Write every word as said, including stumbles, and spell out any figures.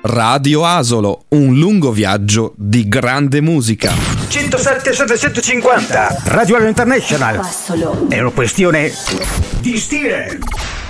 Radio Asolo, un lungo viaggio di grande musica. centosette settecentocinquanta Radio Asolo International. È una questione di stile.